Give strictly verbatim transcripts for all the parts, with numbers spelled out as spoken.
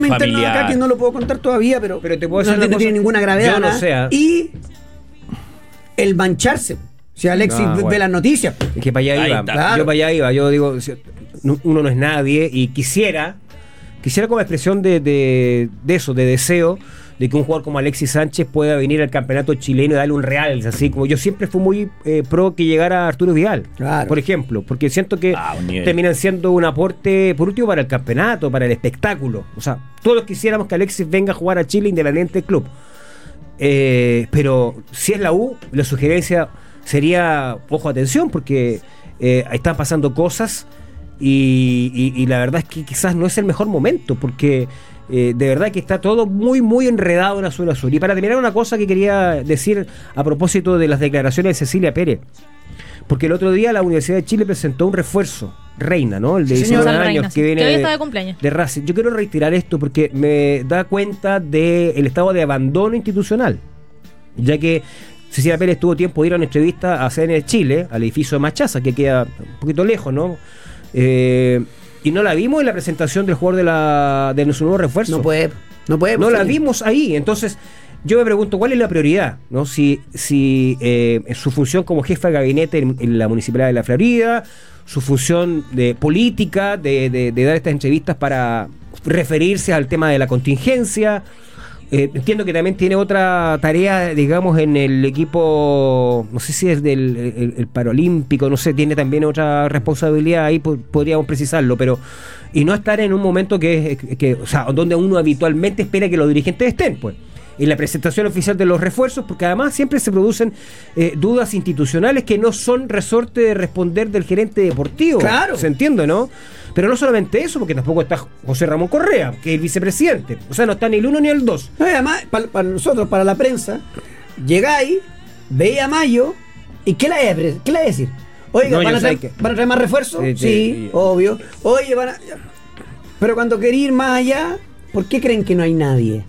familiar. Acá que no lo puedo contar todavía, pero, pero te puedo no, decir no tiene ninguna gravedad. Yo no nada. sé. Y el mancharse. Si Alexis Ah, ve bueno. las noticias. Es que para allá Ahí iba. está. Claro. Yo para allá iba. Yo digo, uno no es nadie y quisiera, quisiera como expresión de, de, de eso, de deseo, de que un jugador como Alexis Sánchez pueda venir al campeonato chileno y darle un real, así como yo siempre fui muy eh, pro que llegara Arturo Vidal, Claro. por ejemplo, porque siento que Ah, un nivel. terminan siendo un aporte, por último, para el campeonato, para el espectáculo. O sea, todos quisiéramos que Alexis venga a jugar a Chile Independiente del Club. Eh, pero si es la U, la sugerencia sería, ojo, atención, porque eh, están pasando cosas y, y, y la verdad es que quizás no es el mejor momento, porque eh, de verdad que está todo muy, muy enredado en Azul Azul. Y para terminar, una cosa que quería decir a propósito de las declaraciones de Cecilia Pérez, porque el otro día la Universidad de Chile presentó un refuerzo, Reina, ¿no? El de Sí, señor. diecinueve Reina, años, sí, que viene que hoy de, está de cumpleaños. de Racing. Yo quiero reiterar esto porque me da cuenta del estado de abandono institucional, ya que Cecilia Pérez tuvo tiempo de ir a una entrevista a C N Chile, al edificio de Machaza, que queda un poquito lejos, ¿no? Eh, y no la vimos en la presentación del jugador de, la, de su nuevo refuerzo. No puede. No puede. No pues, la sí. vimos ahí. Entonces, yo me pregunto, ¿cuál es la prioridad? ¿No? Si, si eh, su función como jefa de gabinete en, en la Municipalidad de la Florida, su función de política, de, de, de dar estas entrevistas para referirse al tema de la contingencia. Eh, entiendo que también tiene otra tarea, digamos, en el equipo, no sé si es del el, el Paralímpico, no sé, tiene también otra responsabilidad ahí, po- podríamos precisarlo, pero y no estar en un momento que, que, o sea, donde uno habitualmente espera que los dirigentes estén, pues, en la presentación oficial de los refuerzos, porque además siempre se producen eh, dudas institucionales que no son resorte de responder del gerente deportivo. Claro. ¿Se entiende, no? Pero no solamente eso, porque tampoco está José Ramón Correa, que es el vicepresidente. O sea, no está ni el uno ni el dos. No, y además, para, para nosotros, para la prensa, llegáis, veis a Mayo, ¿y qué le hay a, pre- qué le hay a decir? Oiga, No, ¿van, yo a sé traer, que- ¿van a traer más refuerzos? Sí, Sí, sí. obvio. Oye, van a... Pero cuando queréis ir más allá, ¿por qué creen que no hay nadie?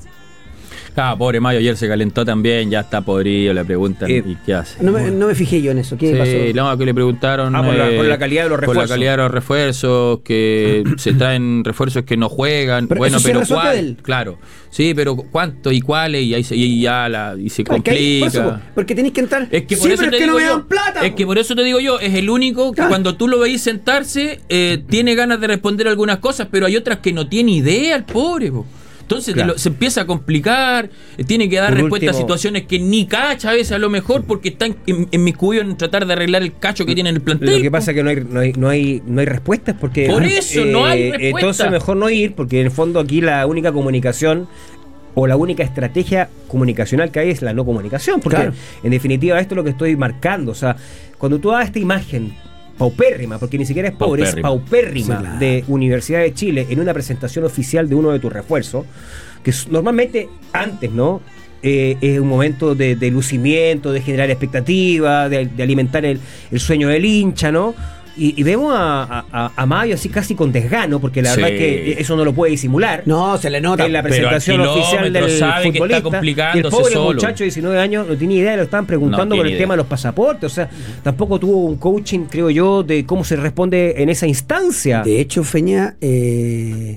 Ah, pobre Mayo, ayer se calentó también, ya está podrido, le preguntan, Eh, ¿y qué hace? No me, no me fijé yo en eso. ¿Qué Sí, pasó? no, que le preguntaron Ah, por la- eh, por la calidad de los por la refuerzos. calidad de los refuerzos, que se traen refuerzos que no juegan. Pero bueno, eso sí pero resuelve cuál, él. claro. Sí, pero ¿cuánto y cuáles? Y ahí se, y ya la, y se Claro, que ahí- por complica. eso, porque tenéis que entrar. Es que sí, por eso pero te es que digo no me yo, dan plata. es que por eso te digo yo, es el único que Claro. cuando tú lo veis sentarse, eh, tiene ganas de responder algunas cosas, pero hay otras que no tiene idea, el pobre, po. Entonces Claro. te lo- se empieza a complicar, eh, tiene que dar Por respuesta último- a situaciones que ni cacha a veces a lo mejor porque están en, en miscuido en tratar de arreglar el cacho que tiene en el plantel. Lo que po. pasa es que no hay, no hay, no hay, no hay respuestas porque... Por eso, no hay respuesta. Entonces mejor no ir, porque en el fondo aquí la única comunicación o la única estrategia comunicacional que hay es la no comunicación, porque Claro. en definitiva esto es lo que estoy marcando. O sea, cuando tú das esta imagen paupérrima, porque ni siquiera es pobre, es Paupérrima. paupérrima, Sí, claro. de Universidad de Chile en una presentación oficial de uno de tus refuerzos, que s- normalmente antes, ¿no? Eh, es un momento de, de lucimiento, de generar expectativa, de, de alimentar el, el sueño del hincha, ¿no? Y, y vemos a, a, a Mayo así casi con desgano, porque la Sí. verdad es que eso no lo puede disimular. No, se le nota. En la Pero presentación al oficial kilómetro del sabe que está futbolista, complicándose y el pobre solo. muchacho de diecinueve años no tiene idea, lo estaban preguntando No por el tiene tema de idea. los pasaportes, o sea, tampoco tuvo un coaching, creo yo, de cómo se responde en esa instancia. De hecho, Feña, eh,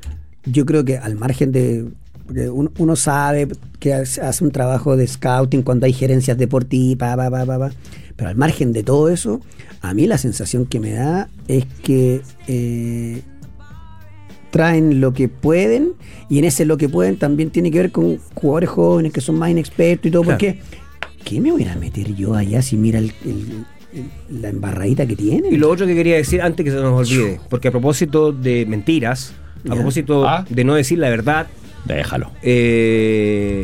yo creo que al margen de... Porque uno, uno sabe que hace hace un trabajo de scouting cuando hay gerencias deportivas, pa, pa, pa, pa, pa. Pero al margen de todo eso, a mí la sensación que me da es que eh, traen lo que pueden, y en ese lo que pueden también tiene que ver con jugadores jóvenes que son más inexpertos y todo, Claro. porque ¿qué me voy a meter yo allá si mira el, el- el- la embarradita que tienen? Y lo otro que quería decir antes que se nos olvide, porque a propósito de mentiras, a Ya. propósito Ah. de no decir la verdad, Déjalo. eh,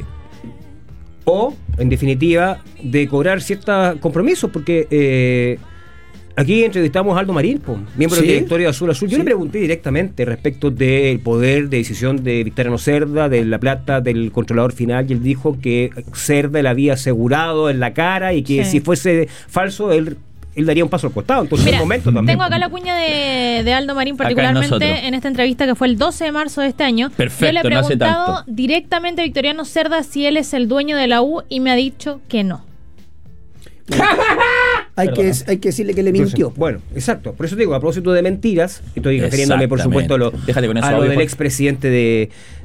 o, en definitiva, de cobrar ciertos compromisos, porque eh, aquí entrevistamos a Aldo Marín, po, miembro Sí. del directorio de Azul Azul. Yo Sí. le pregunté directamente respecto del poder de decisión de Victoriano Cerda, de la plata del controlador final, y él dijo que Cerda le había asegurado en la cara y que Sí. si fuese falso, él, él daría un paso al costado. Entonces, Mira, un momento también. tengo acá la cuña de, de Aldo Marín Acá en particularmente nosotros. en esta entrevista que fue el doce de marzo de este año. Perfecto, Yo le he no hace preguntado tanto. directamente a Victoriano Cerda si él es el dueño de la U y me ha dicho que no. hay que, Perdona. hay que decirle que le Entonces, mintió. bueno, exacto. Por eso te digo, a propósito de mentiras, estoy refiriéndome, por supuesto, a lo, Déjate con eso, a lo audio, del Jorge. expresidente de,